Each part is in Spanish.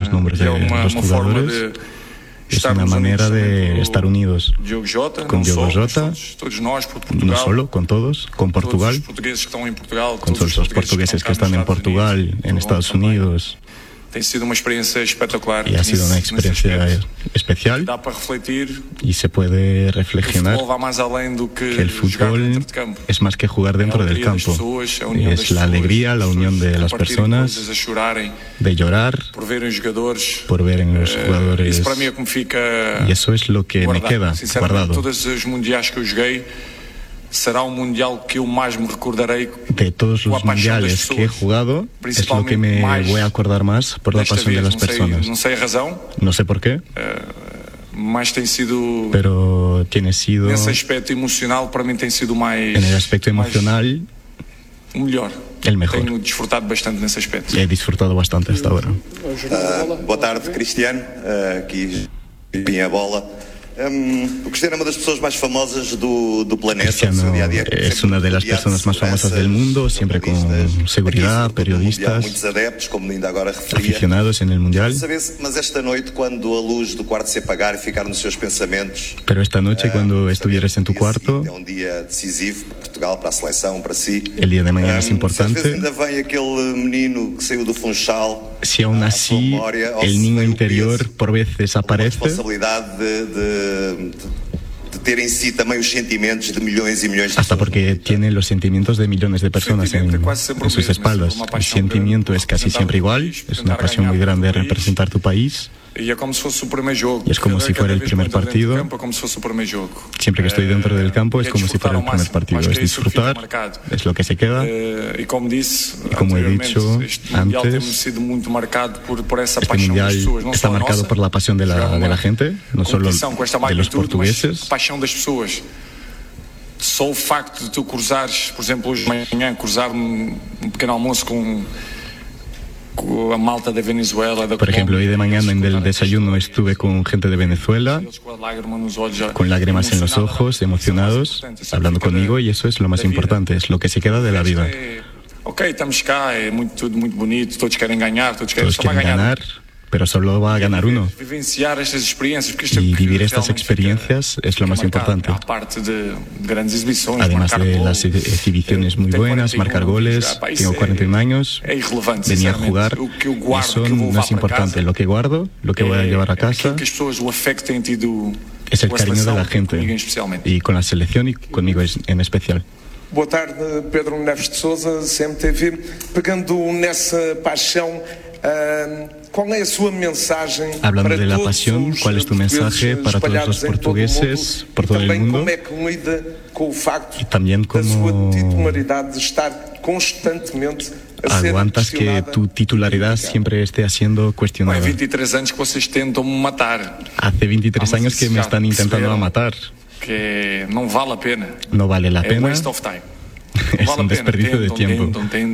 los nombres de los jugadores. Es una manera de estar unidos con Diogo Jota, no solo, con todos, con Portugal, con todos los portugueses que están en Portugal, en Estados Unidos. Y ha sido una experiencia especial y se puede reflexionar que el fútbol es más que jugar dentro del campo. Es la alegría, la unión de las personas, de llorar por ver en los jugadores. Y eso es lo que me queda guardado. Será un mundial que yo más me recordaré. De todos los mundiales que he jugado, es lo que me voy a acordar más por la pasión de las personas. No sé por qué, pero tiene sido, en el aspecto emocional, para mí tem sido más, en el aspecto emocional, el mejor. Tenho disfrutado bastante nesse aspecto. He disfrutado bastante hasta ahora. Boa tarde, Cristiano. Aqui vem a bola. O Cristiano es una de las personas más famosas del planeta. Cristiano es una de las personas más famosas del mundo, siempre con seguridad, periodistas, aficionados en el mundial. Pero esta noche, cuando estuvieras en tu cuarto, el día de mañana es importante. Si aún así el niño interior por veces aparece, de ter en sí también los sentimientos de millones y millones de hasta porque tiene los sentimientos de millones de personas en sus espaldas. El sentimiento es casi siempre igual, es una pasión muy grande de representar tu país. Y es como si fuera el primer partido. Siempre que estoy dentro del campo es como si fuera el primer partido. Es disfrutar, es lo que se queda. Y como he dicho antes, este mundial está marcado por la pasión de la gente, no solo de los portugueses. Só o facto de tu cruzares, por exemplo, hoje de manhã, cruzar pequeno almoço com a malta de Venezuela. Por ejemplo, hoy de mañana en el desayuno estuve con gente de Venezuela, con lágrimas en los ojos, emocionados, hablando conmigo, y eso es lo más importante, es lo que se queda de la vida. Ok, estamos acá, es tudo muito bonito, todos quieren ganar, todos quieren ganar, pero solo va a ganar uno. Y vivir estas experiencias es lo más importante. Además de las exhibiciones muy buenas, marcar goles, tengo 41 años, venir a jugar, eso no es importante. Lo que guardo, lo que voy a llevar a casa, es el cariño de la gente, y con la selección y conmigo en especial. Boa tarde, Pedro Neves de Sousa, CMTV. Pegando nessa paixão, ¿cuál es su mensaje? Hablando de la pasión, ¿cuál es tu mensaje para todos los portugueses por todo el mundo? Y también cómo aguantas que tu titularidad siempre esté siendo cuestionada. Hace 23 años que vocês tentam me matar. Hace 23 años que me están intentando matar. Que no vale la pena. No vale la pena. Waste of time. Es un desperdicio de tiempo.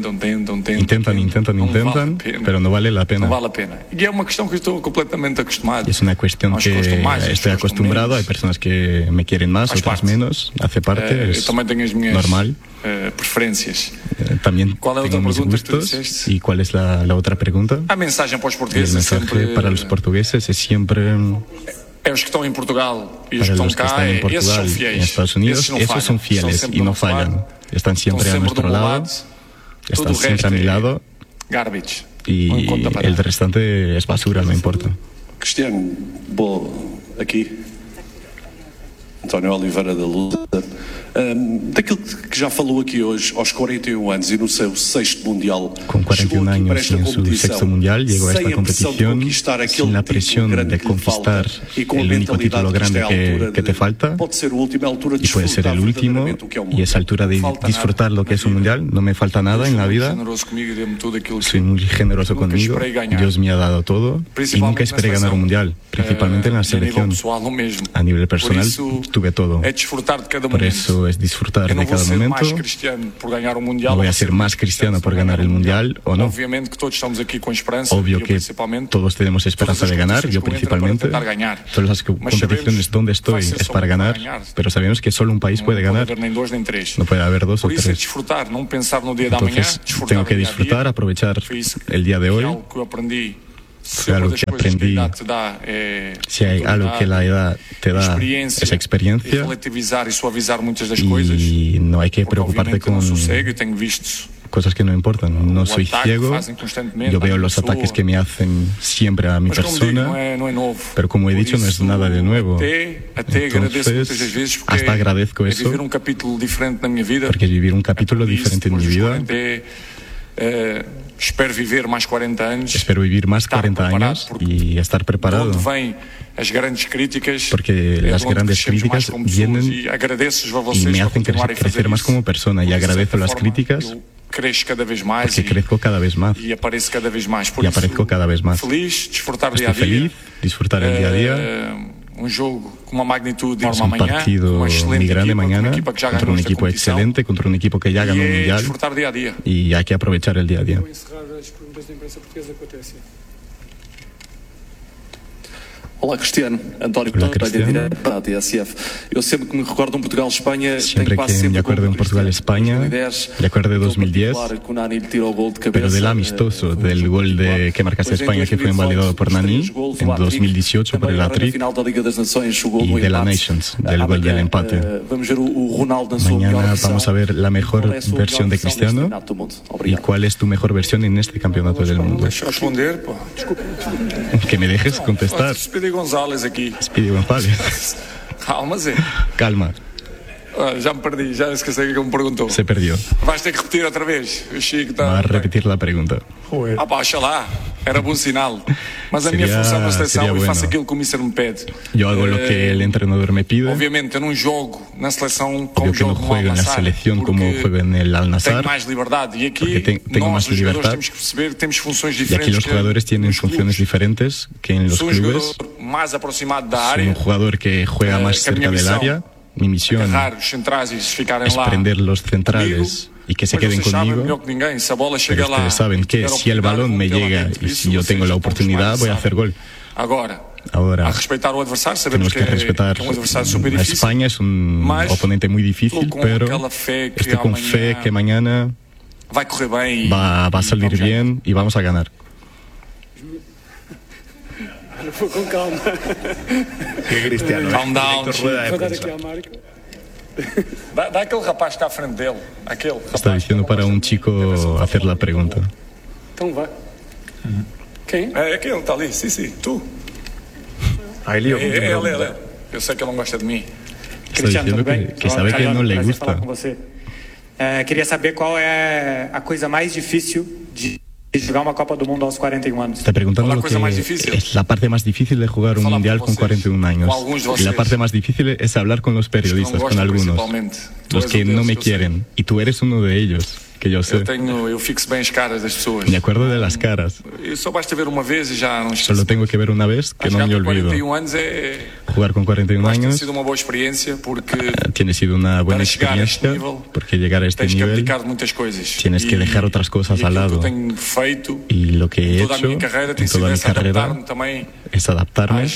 Intentan, pero no vale la pena. No vale la pena. Y es una cuestión que estoy completamente acostumado. Es una cuestión que estoy acostumbrado. Hay personas que me quieren más, otras menos. Hace parte, es normal. Preferencias. También tengo mis gustos. ¿Y cuál es la otra pregunta? El mensaje para los portugueses es siempre... Los que están en Portugal y los que están en Portugal y en Estados Unidos, esos son fieles y no fallan. Están siempre a nuestro lado, están siempre a mi lado, y el restante es basura, no importa. Cristiano, aquí, António Oliveira da Luta. Daquilo que já falou aqui hoje, aos 41 anos e no seu 6º Mundial, con 41 años y en su 6º Mundial llegó a esta competición sin la presión de conquistar el único título grande que te falta, y puede ser el último, y esa altura de disfrutar lo que es un Mundial. No me falta nada en la vida, soy muy generoso conmigo, Dios me ha dado todo y nunca esperé ganar un Mundial, principalmente en la selección. A nivel personal tuve todo, por eso es disfrutar de cada momento. No voy a ser más cristiano por ganar el Mundial o no. Obvio que todos tenemos esperanza de ganar, yo principalmente. Todas las competiciones donde estoy es para ganar, pero sabemos que solo un país puede ganar, no puede haber dos o tres. Entonces tengo que disfrutar, aprovechar el día de hoy. fue algo que aprendí. Si hay algo que la edad te da, esa experiencia, y no hay que preocuparte con cosas que no importan. No soy ciego, yo veo los ataques que me hacen siempre a mi persona, pero como he dicho, no es nada de nuevo. Entonces, hasta agradezco eso, porque vivir un capítulo diferente en mi vida. Espero vivir más 40 años. Espero vivir más 40 años y estar preparado. Porque las grandes críticas vienen y me hacen crecer más como persona. Y agradezco las críticas porque crezco cada vez más. Y aparezco cada vez más. Estoy feliz, disfrutar el día a día. Es un partido muy grande mañana contra un equipo excelente, contra un equipo que ya ganó un mundial, y hay que aprovechar el día a día. Olá, Cristiano. António Pereira, para a TSF. Eu sempre que me recordo Portugal-Espanha, siempre que me acuerdo de Portugal-España, me acuerdo de 2010, pero del amistoso, del gol que marcaste España, que fue invalidado por Nani, en 2018 por el Atri, y de la Nations, del gol del empate. Mañana vamos a ver la mejor versión de Cristiano. ¿Y cuál es tu mejor versión en este campeonato del mundo? Que me dejes contestar. Speedy González aqui. Speedy González. Calma, Zé. Calma. Já me perdi, já esqueci o que me perguntou. Se perdió. Vais ter que repetir outra vez. O Chico está... Va a repetir la pregunta. Oxalá. Era bom sinal. Mas a minha função na seleção, eu faço aquilo que o Mister me pede. Yo hago lo que el entrenador me pide. Obviamente, eu não jogo na seleção como yo no juego en la selección como juego en el Al-Nassr. Tenho mais liberdade. E aqui, tengo más libertad. Temos que perceber que temos funções Y diferentes. aquí los jugadores tienen funciones diferentes que en los clubes. Más aproximado da área. Soy un jugador que juega más cerca del área. Mi misión es prender los centrales y que se queden conmigo, pero ustedes saben que si el balón me llega y si yo tengo la oportunidad, voy a hacer gol. Ahora, tenemos que respetar a España, es un oponente muy difícil, pero estoy con fe que mañana va a salir bien y vamos a ganar. Con calma. Que Cristiano. Calm down. Dá aquele rapaz que está à frente dele. Está diciendo para un chico hacer la pregunta. Então vai. Quem? É aquele, está ali. Sim, tu. Ele. Eu sei que ele não gosta de mim. Está diciendo que sabe que no le gusta. Queria saber qual é a coisa mais difícil de jugar una Copa del Mundo a los 41 años. Te preguntando lo que es la parte más difícil de jugar un mundial con 41 años. Y la parte más difícil es hablar con los periodistas, con algunos, los que no me quieren. Y tú eres uno de ellos, que yo sé. Eu fixo bem as caras das pessoas. Me acuerdo de las caras. Só basta ver uma vez e já não esqueço. Solo tengo que ver una vez que no me olvido. Jugar con 41 años ha sido una buena experiencia porque tiene sido una buena experiencia porque llegar a este nivel tienes que dejar otras cosas al lado. Y lo que he hecho en toda mi carrera es adaptarme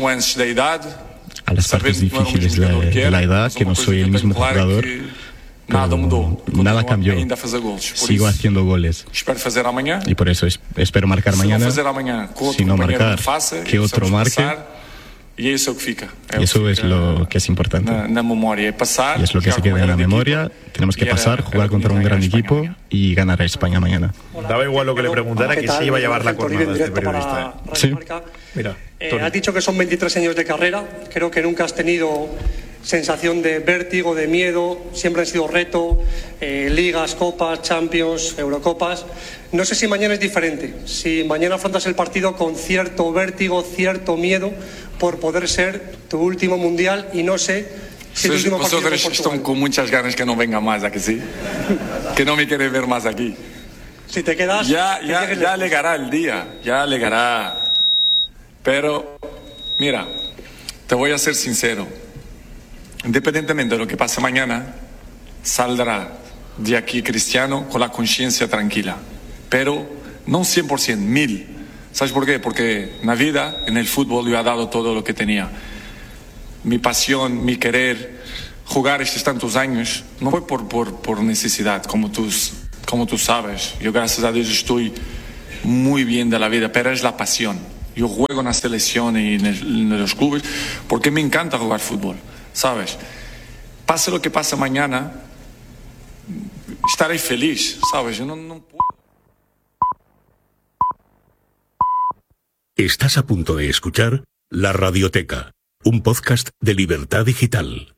a las partes difíciles de la edad, que no soy el mismo jugador. Nada cambió. Sigo haciendo goles. Y por eso espero marcar mañana. Si no marcar, que otro marque. Y eso que fica. Y eso es lo que es importante. Y es lo que se queda en la memoria. Tenemos que pasar, jugar contra un gran equipo y ganar a España mañana. Daba igual lo que le preguntara, que se iba a llevar la cornada este periodista. Sí. Mira, has dicho que son 23 años de carrera. Creo que nunca has tenido sensación de vértigo, de miedo. Siempre han sido reto, ligas, copas, Champions, Eurocopas. No sé si mañana es diferente, si mañana afrontas el partido con cierto vértigo, cierto miedo por poder ser tu último mundial, y no sé si el último partido con Portugal. Están con muchas ganas que no venga más aquí, ¿sí? Que no me quieren ver más aquí. Si te quedas... Ya llegará el día, ya llegará. Pero, mira, te voy a ser sincero. Independientemente de lo que pase mañana, saldrá de aquí Cristiano con la conciencia tranquila. Pero no 100%, 1000%. ¿Sabes por qué? Porque en la vida, en el fútbol, yo he dado todo lo que tenía. Mi pasión, mi querer, jugar estos tantos años, no fue por necesidad, como tú sabes. Yo, gracias a Dios, estoy muy bien de la vida, pero es la pasión. Yo juego en la selección y en los clubes porque me encanta jugar fútbol, ¿sabes? Pase lo que pase mañana, estaré feliz, ¿sabes? Yo no puedo. Estás a punto de escuchar La Radioteca, un podcast de Libertad Digital.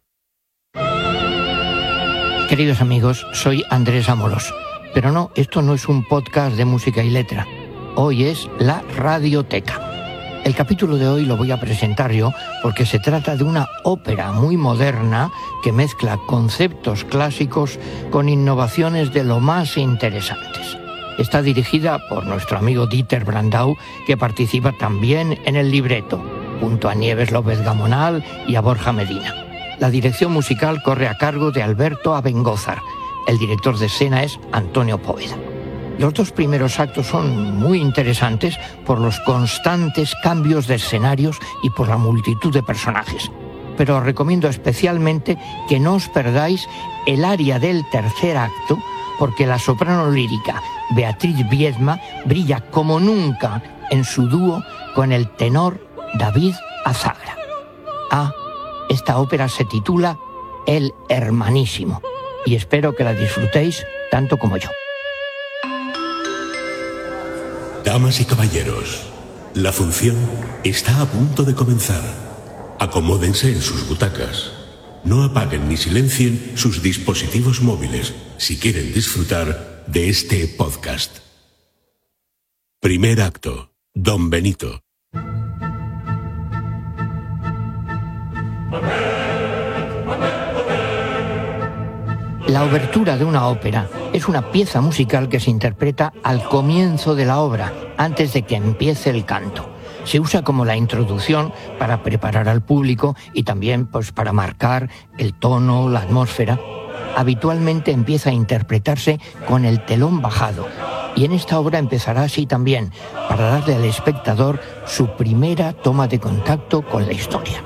Queridos amigos, soy Andrés Amoros. Pero no, esto no es un podcast de música y letra. Hoy es La Radioteca. El capítulo de hoy lo voy a presentar yo porque se trata de una ópera muy moderna que mezcla conceptos clásicos con innovaciones de lo más interesantes. Está dirigida por nuestro amigo Dieter Brandau, que participa también en el libreto, junto a Nieves López Gamonal y a Borja Medina. La dirección musical corre a cargo de Alberto Abengózar. El director de escena es Antonio Poveda. Los dos primeros actos son muy interesantes por los constantes cambios de escenarios y por la multitud de personajes. Pero os recomiendo especialmente que no os perdáis el aria del tercer acto, porque la soprano lírica Beatriz Viedma brilla como nunca en su dúo con el tenor David Azagra. Esta ópera se titula El Hermanísimo y espero que la disfrutéis tanto como yo. Damas y caballeros, la función está a punto de comenzar. Acomódense en sus butacas. No apaguen ni silencien sus dispositivos móviles si quieren disfrutar de este podcast. Primer acto, Don Benito. La obertura de una ópera es una pieza musical que se interpreta al comienzo de la obra, antes de que empiece el canto. Se usa como la introducción para preparar al público y también para marcar el tono, la atmósfera. Habitualmente empieza a interpretarse con el telón bajado y en esta obra empezará así también, para darle al espectador su primera toma de contacto con la historia.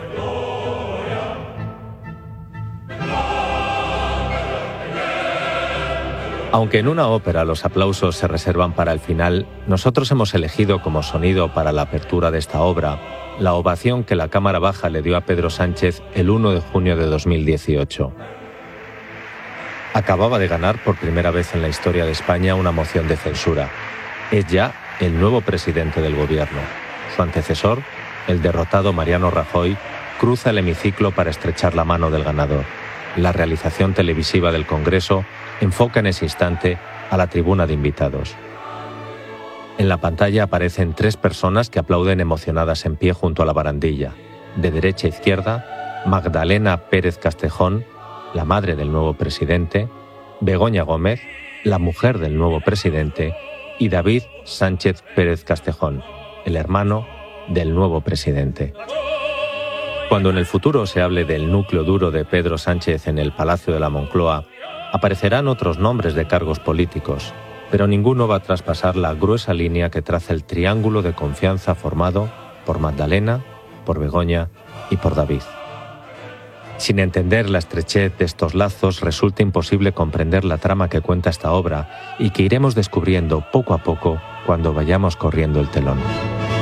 Aunque en una ópera los aplausos se reservan para el final, nosotros hemos elegido como sonido para la apertura de esta obra la ovación que la Cámara Baja le dio a Pedro Sánchez el 1 de junio de 2018. Acababa de ganar por primera vez en la historia de España una moción de censura. Es ya el nuevo presidente del gobierno. Su antecesor, el derrotado Mariano Rajoy, cruza el hemiciclo para estrechar la mano del ganador. La realización televisiva del Congreso enfoca en ese instante a la tribuna de invitados. En la pantalla aparecen 3 personas que aplauden emocionadas en pie junto a la barandilla. De derecha a izquierda, Magdalena Pérez Castejón, la madre del nuevo presidente, Begoña Gómez, la mujer del nuevo presidente, y David Sánchez Pérez Castejón, el hermano del nuevo presidente. Cuando en el futuro se hable del núcleo duro de Pedro Sánchez en el Palacio de la Moncloa, aparecerán otros nombres de cargos políticos, pero ninguno va a traspasar la gruesa línea que traza el triángulo de confianza formado por Magdalena, por Begoña y por David. Sin entender la estrechez de estos lazos, resulta imposible comprender la trama que cuenta esta obra y que iremos descubriendo poco a poco cuando vayamos corriendo el telón.